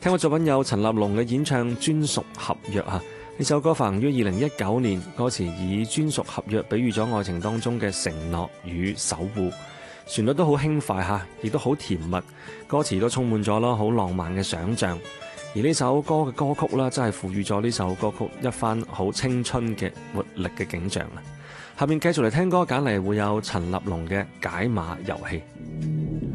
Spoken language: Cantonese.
聽過作品有陳立農嘅演唱《專屬合約》啊，呢首歌發行於2019年，歌詞以專屬合約比喻咗愛情當中嘅承諾與守護，旋律都好輕快嚇，亦都好甜蜜，歌詞都充滿咗啦好浪漫嘅想像。而呢首歌嘅歌曲啦，真係賦予咗呢首歌曲一番好青春嘅活力嘅景象啊！下面繼續嚟聽歌，揀嚟會有陳立農嘅《解碼遊戲》。